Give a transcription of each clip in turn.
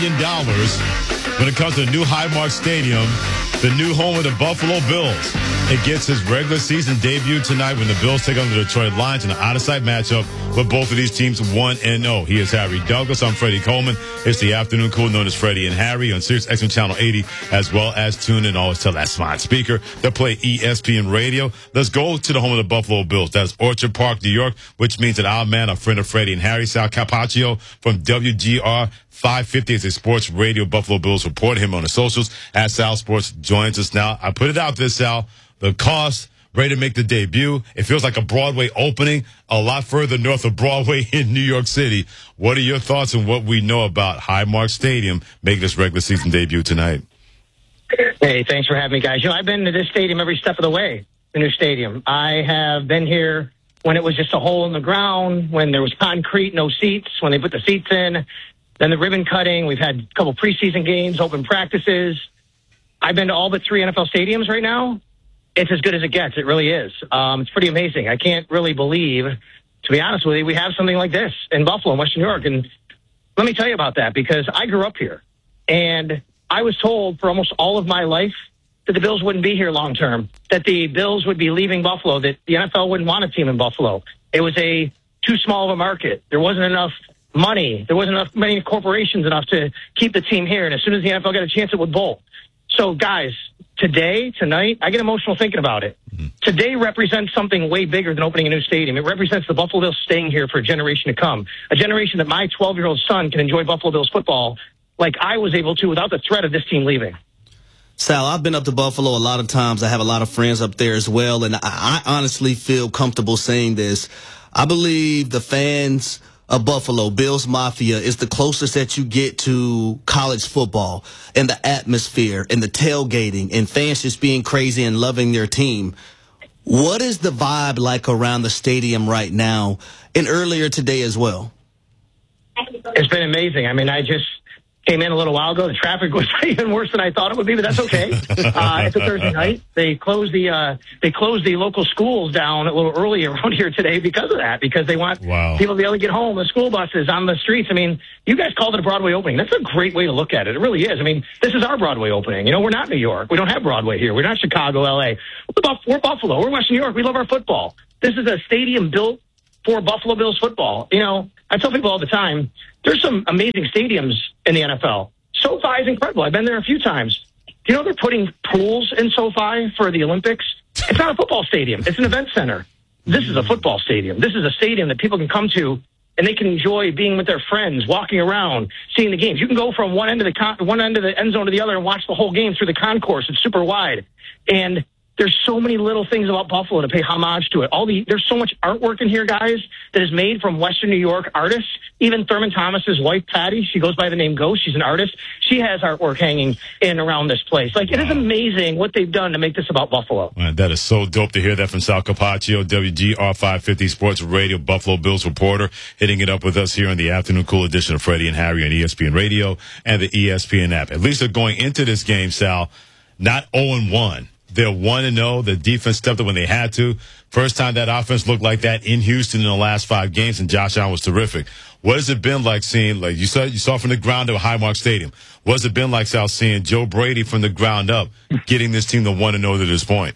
dollars when it comes to the new Highmark Stadium, the new home of the Buffalo Bills. It gets his regular season debut tonight when the Bills take on the Detroit Lions in an out-of-sight matchup with both of these teams 1-0. He is Harry Douglas. I'm Freddie Coleman. It's the afternoon cool known as Freddie and Harry on Sirius XM Channel 80, as well as tune in. Always tell that smart speaker to play ESPN Radio. Let's go to the home of the Buffalo Bills. That's Orchard Park, New York, which means that our man, our friend of Freddie and Harry, Sal Capaccio from WGR 550 is a sports radio Buffalo Bills reporter. Him on the socials at Sal Sports joins us now. I put it out there, Sal. The cost, ready to make the debut. It feels like a Broadway opening a lot further north of Broadway in New York City. What are your thoughts on what we know about Highmark Stadium making this regular season debut tonight? Hey, thanks for having me, guys. I've been to this stadium every step of the way, the new stadium. I have been here when it was just a hole in the ground, when there was concrete, no seats, when they put the seats in, then the ribbon cutting. We've had a couple preseason games, open practices. I've been to all but 3 NFL stadiums right now. It's as good as it gets. It really is. It's pretty amazing. I can't really believe, to be honest with you, we have something like this in Buffalo, Western New York. And let me tell you about that, because I grew up here. And I was told for almost all of my life that the Bills wouldn't be here long term, that the Bills would be leaving Buffalo, that the NFL wouldn't want a team in Buffalo. It was too small of a market. There wasn't enough money. There wasn't many corporations enough to keep the team here. And as soon as the NFL got a chance, it would bolt. So, guys, tonight, I get emotional thinking about it. Mm-hmm. Today represents something way bigger than opening a new stadium. It represents the Buffalo Bills staying here for a generation to come, a generation that my 12-year-old son can enjoy Buffalo Bills football like I was able to without the threat of this team leaving. Sal, I've been up to Buffalo a lot of times. I have a lot of friends up there as well, and I honestly feel comfortable saying this. I believe the fans of Buffalo, Bills Mafia, is the closest that you get to college football and the atmosphere and the tailgating and fans just being crazy and loving their team. What is the vibe like around the stadium right now and earlier today as well? It's been amazing. I mean, I just came in a little while ago. The traffic was even worse than I thought it would be, but that's okay. It's a Thursday night. They closed the local schools down a little early around here today because of that, because they want people to be able to get home, the school buses on the streets. I mean, you guys called it a Broadway opening. That's a great way to look at it. It really is. I mean, this is our Broadway opening. You know, we're not New York. We don't have Broadway here. We're not Chicago, L.A. We're Buffalo. We're Western New York. We love our football. This is a stadium built for Buffalo Bills football. You know, I tell people all the time, there's some amazing stadiums in the NFL. SoFi is incredible. I've been there a few times. Do you know they're putting pools in SoFi for the Olympics? It's not a football stadium. It's an event center. This is a football stadium. This is a stadium that people can come to and they can enjoy being with their friends, walking around, seeing the games. You can go from one end of the end zone to the other and watch the whole game through the concourse. It's super wide. And there's so many little things about Buffalo to pay homage to it. There's so much artwork in here, guys, that is made from Western New York artists. Even Thurman Thomas's wife, Patty, she goes by the name Ghost. She's an artist. She has artwork hanging in around this place. Like, it is amazing what they've done to make this about Buffalo. Man, that is so dope to hear that from Sal Capaccio, WGR 550 Sports Radio, Buffalo Bills reporter, hitting it up with us here on the afternoon cool edition of Freddie and Harry on ESPN Radio and the ESPN app. At least they're going into this game, Sal, not 0-1. They're 1-0. The defense stepped up when they had to. First time that offense looked like that in Houston in the last 5 games, and Josh Allen was terrific. What has it been like seeing, like you saw from the ground up at Highmark Stadium? What has it been like, Sal, seeing Joe Brady from the ground up, getting this team to 1-0 to this point?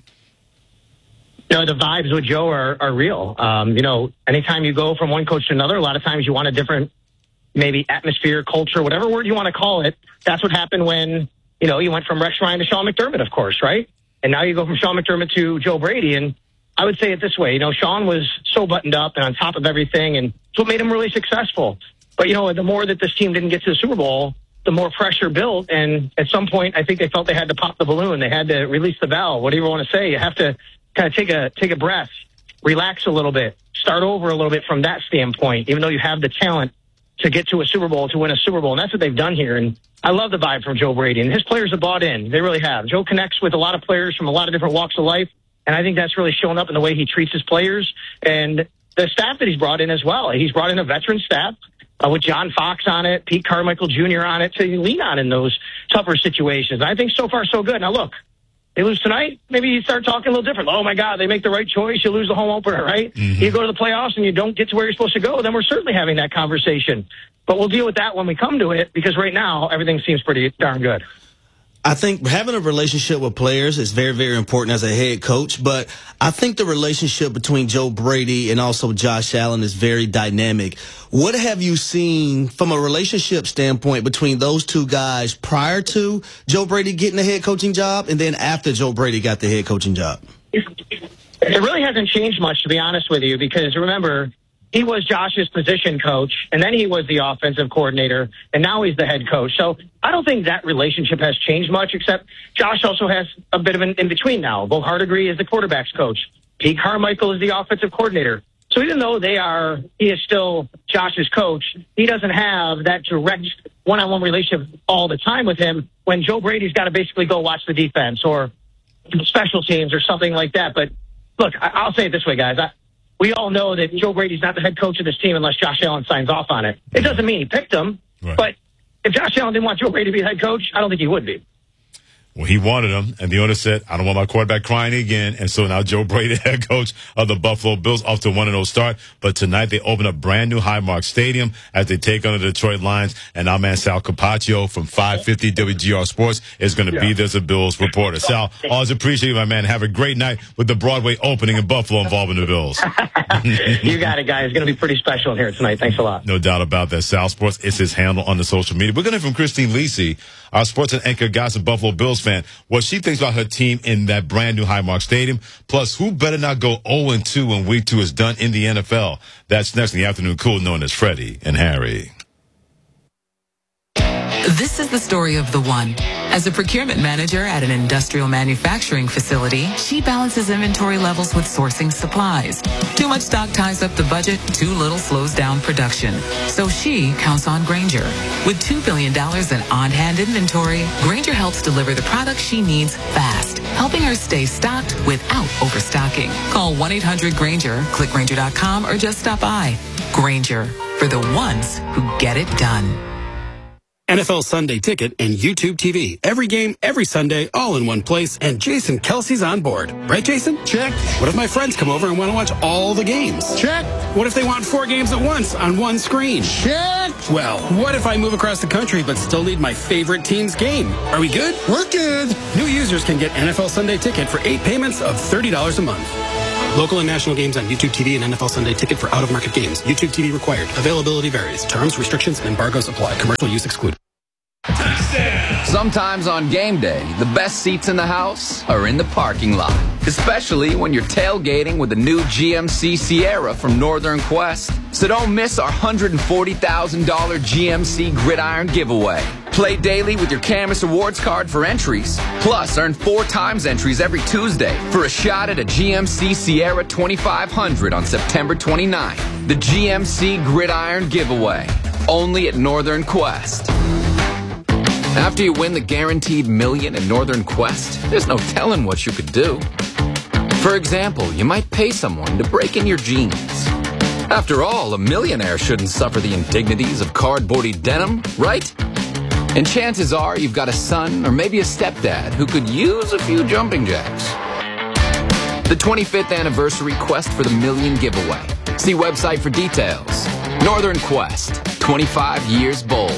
You know, the vibes with Joe are real. You know, anytime you go from one coach to another, a lot of times you want a different, maybe atmosphere, culture, whatever word you want to call it. That's what happened when, you know, you went from Rex Ryan to Sean McDermott, of course, right? And now you go from Sean McDermott to Joe Brady. And I would say it this way, you know, Sean was so buttoned up and on top of everything, and it's what made him really successful. But, you know, the more that this team didn't get to the Super Bowl, the more pressure built. And at some point, I think they felt they had to pop the balloon. They had to release the valve, whatever you want to say. You have to kind of take a breath, relax a little bit, start over a little bit from that standpoint, even though you have the talent to get to a Super Bowl, to win a Super Bowl. And that's what they've done here. And I love the vibe from Joe Brady. And his players have bought in. They really have. Joe connects with a lot of players from a lot of different walks of life. And I think that's really shown up in the way he treats his players and the staff that he's brought in as well. He's brought in a veteran staff with John Fox on it, Pete Carmichael Jr. on it to lean on in those tougher situations. I think so far so good. Now, look, They lose tonight, maybe you start talking a little different. Oh, my God, they make the right choice. You lose the home opener, right? Mm-hmm. You go to the playoffs and you don't get to where you're supposed to go, then we're certainly having that conversation. But we'll deal with that when we come to it, because right now everything seems pretty darn good. I think having a relationship with players is very, very important as a head coach, but I think the relationship between Joe Brady and also Josh Allen is very dynamic. What have you seen from a relationship standpoint between those two guys prior to Joe Brady getting the head coaching job and then after Joe Brady got the head coaching job? It really hasn't changed much, to be honest with you, because remember, he was Josh's position coach, and then he was the offensive coordinator, and now he's the head coach. So I don't think that relationship has changed much, except Josh also has a bit of an in-between now. Bo Hardegree is the quarterback's coach. Pete Carmichael is the offensive coordinator. So even though he is still Josh's coach, he doesn't have that direct one-on-one relationship all the time with him when Joe Brady's got to basically go watch the defense or special teams or something like that. But look, I'll say it this way, guys. We all know that Joe Brady's not the head coach of this team unless Josh Allen signs off on it. It doesn't mean he picked him, right. But if Josh Allen didn't want Joe Brady to be the head coach, I don't think he would be. Well, he wanted him, and the owner said, I don't want my quarterback crying again. And so now Joe Brady, head coach of the Buffalo Bills, off to a 1-0 start. But tonight they open up brand new Highmark Stadium as they take on the Detroit Lions. And our man Sal Capaccio from 550 WGR Sports is going to be there as a Bills reporter. Sal, always appreciate you, my man. Have a great night with the Broadway opening in Buffalo involving the Bills. You got it, guys. It's going to be pretty special in here tonight. Thanks a lot. No doubt about that. Sal Sports is his handle on the social media. We're going to hear from Christine Lisi, our sports and anchor gossip Buffalo Bills fan, what she thinks about her team in that brand new Highmark Stadium. Plus, who better not go 0-2 when week 2 is done in the NFL? That's next in the afternoon cool, known as Freddie and Harry. This is the story of the one. As a procurement manager at an industrial manufacturing facility, she balances inventory levels with sourcing supplies. Too much stock ties up the budget, too little slows down production. So she counts on Grainger. With $2 billion in on-hand inventory, Grainger helps deliver the products she needs fast, helping her stay stocked without overstocking. Call 1-800-GRAINGER, click Grainger.com, or just stop by. Grainger, for the ones who get it done. NFL Sunday Ticket and YouTube TV. Every game, every Sunday, all in one place, and Jason Kelsey's on board. Right, Jason? Check. What if my friends come over and want to watch all the games? Check. What if they want 4 games at once on one screen? Check. Well, what if I move across the country but still need my favorite team's game? Are we good? We're good. New users can get NFL Sunday Ticket for 8 payments of $30 a month. Local and national games on YouTube TV and NFL Sunday Ticket for out-of-market games. YouTube TV required. Availability varies. Terms, restrictions, and embargoes apply. Commercial use excluded. Sometimes on game day, the best seats in the house are in the parking lot. Especially when you're tailgating with the new GMC Sierra from Northern Quest. So don't miss our $140,000 GMC Gridiron giveaway. Play daily with your Camus Awards card for entries. Plus, earn 4 times entries every Tuesday for a shot at a GMC Sierra 2500 on September 29th. The GMC Gridiron giveaway. Only at Northern Quest. After you win the guaranteed million at Northern Quest, there's no telling what you could do. For example, you might pay someone to break in your jeans. After all, a millionaire shouldn't suffer the indignities of cardboardy denim, right? And chances are you've got a son or maybe a stepdad who could use a few jumping jacks. The 25th anniversary Quest for the Million giveaway. See website for details. Northern Quest, 25 years bold.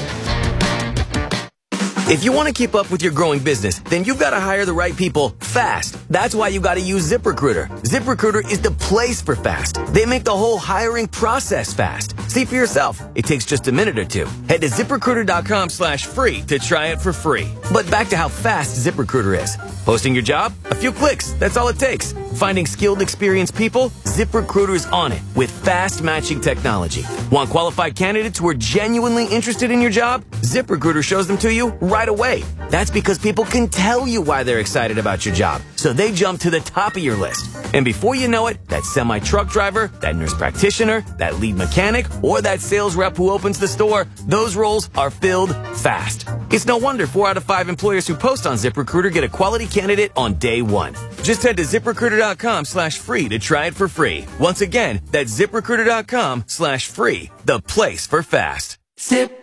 If you want to keep up with your growing business, then you've got to hire the right people fast. That's why you got to use ZipRecruiter. ZipRecruiter is the place for fast. They make the whole hiring process fast. See for yourself. It takes just a minute or two. Head to ZipRecruiter.com/free to try it for free. But back to how fast ZipRecruiter is. Posting your job? A few clicks. That's all it takes. Finding skilled, experienced people? ZipRecruiter's on it with fast matching technology. Want qualified candidates who are genuinely interested in your job? ZipRecruiter shows them to you right away. That's because people can tell you why they're excited about your job. So they jump to the top of your list. And before you know it, that semi-truck driver, that nurse practitioner, that lead mechanic, or that sales rep who opens the store, those roles are filled fast. It's no wonder 4 out of 5 employers who post on ZipRecruiter get a quality candidate on day 1. Just head to ZipRecruiter.com/free to try it for free. Once again, that's ZipRecruiter.com/free, the place for fast.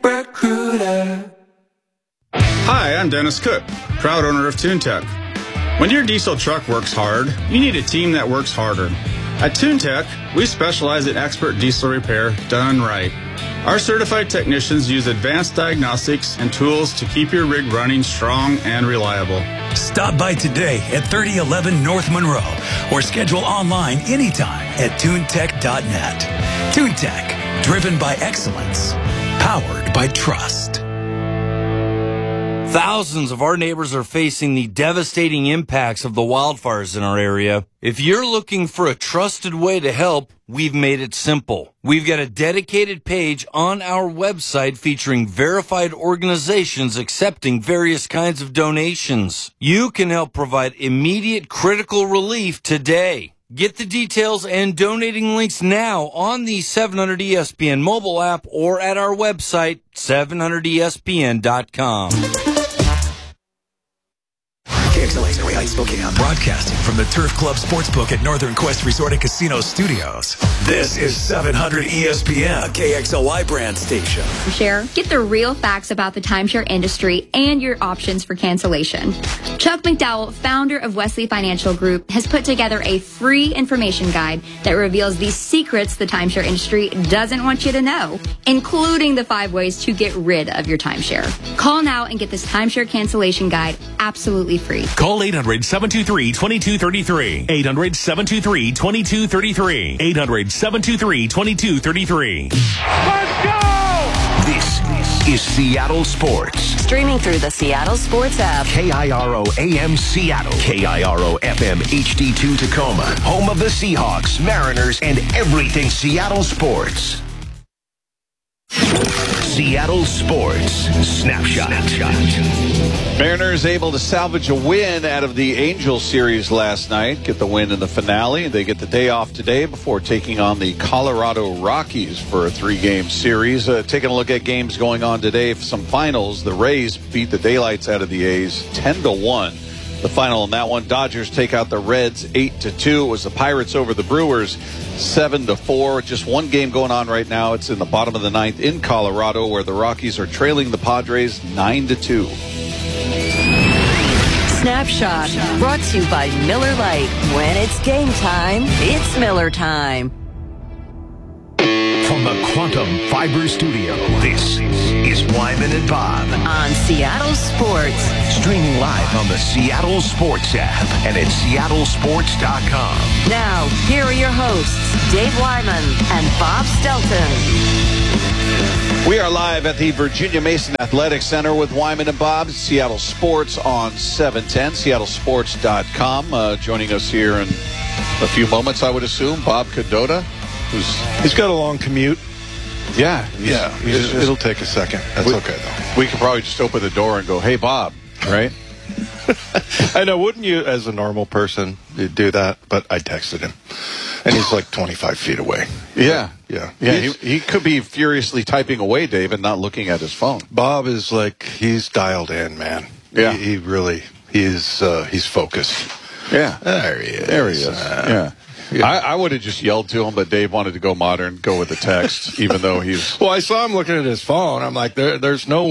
ZipRecruiter. Hi, I'm Dennis Cook, proud owner of TuneTech. When your diesel truck works hard, you need a team that works harder. At TuneTech, we specialize in expert diesel repair done right. Our certified technicians use advanced diagnostics and tools to keep your rig running strong and reliable. Stop by today at 3011 North Monroe or schedule online anytime at tunetech.net. TuneTech, driven by excellence, powered by trust. Thousands of our neighbors are facing the devastating impacts of the wildfires in our area. If you're looking for a trusted way to help, we've made it simple. We've got a dedicated page on our website featuring verified organizations accepting various kinds of donations. You can help provide immediate critical relief today. Get the details and donating links now on the 700ESPN mobile app or at our website, 700ESPN.com. KXLA's Noe Heights, Spokane, broadcasting from the Turf Club Sportsbook at Northern Quest Resort and Casino Studios. This is 700 ESPN, a KXLY brand station. Share. Get the real facts about the timeshare industry and your options for cancellation. Chuck McDowell, founder of Wesley Financial Group, has put together a free information guide that reveals the secrets the timeshare industry doesn't want you to know, including the 5 ways to get rid of your timeshare. Call now and get this timeshare cancellation guide absolutely free. Call 800-723-2233. 800-723-2233. 800-723-2233. Let's go! This is Seattle Sports. Streaming through the Seattle Sports app. KIRO AM Seattle. KIRO FM HD2 Tacoma. Home of the Seahawks, Mariners, and everything Seattle sports. Seattle Sports Snapshot. Mariners able to salvage a win out of the Angels series last night, get the win in the finale. They get the day off today before taking on the Colorado Rockies for a 3-game series. Taking a look at games going on today, some finals. The Rays beat the daylights out of the A's 10-1. The final in that one, Dodgers take out the Reds 8-2. It was the Pirates over the Brewers 7-4. Just one game going on right now. It's in the bottom of the 9th in Colorado, where the Rockies are trailing the Padres 9-2. Snapshot brought to you by Miller Lite. When it's game time, it's Miller time. From the Quantum Fiber Studio, this is Wyman and Bob on Seattle Sports. Streaming live on the Seattle Sports app and at seattlesports.com. Now, here are your hosts, Dave Wyman and Bob Stelton. We are live at the Virginia Mason Athletic Center with Wyman and Bob, Seattle Sports on 710, seattlesports.com. Joining us here in a few moments, I would assume, Bob Cadota. He's got a long commute. Yeah. It'll take a second. That's okay, though. We could probably just open the door and go, hey, Bob, right? I know. Wouldn't you, as a normal person, do that? But I texted him. And he's like 25 feet away. Yeah. He could be furiously typing away, Dave, and not looking at his phone. Bob is like, he's dialed in, man. Yeah. He really, he's focused. Yeah. There he is. There he is. Yeah. I would have just yelled to him, but Dave wanted to go modern, go with the text, even though he's... Well, I saw him looking at his phone. I'm like, there's no